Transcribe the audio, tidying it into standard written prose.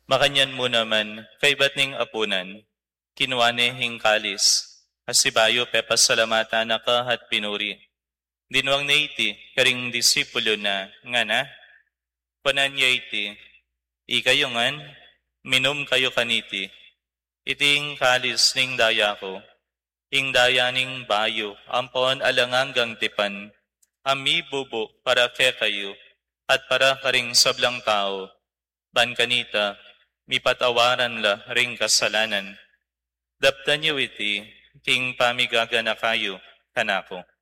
Makanyan mo naman, kay ba't ning apunan, kinuane hing kalis, asibayo pepas salamata na kahat pinuri. Dinwang na iti, karing disipulo na, nga na, pananya iti, ikayo ngan, minum kayo kaniti, iting kalis ning daya ko, ing daya ning bayo, ampon alanganggang tipan, ami bubo para ke kayo, at para karing sablang tao, ban kanita, mipatawaran la ring kasalanan. Daptan niyo iti, king pamigaga na kayo, kanako.